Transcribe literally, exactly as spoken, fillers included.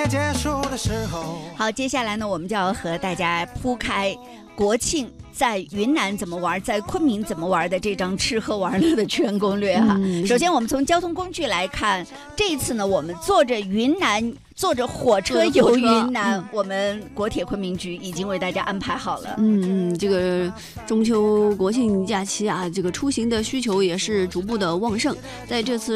结束的时候。 好，接下来呢，我们就要和大家铺开国庆在云南怎么玩，在昆明怎么玩的这张吃喝玩乐的全攻略哈、嗯。首先，我们从交通工具来看，这一次呢，我们坐着云南。坐着火车游云南、嗯，我们国铁昆明局已经为大家安排好了。 嗯，这个中秋国庆假期啊，这个出行的需求也是逐步的旺盛。在这次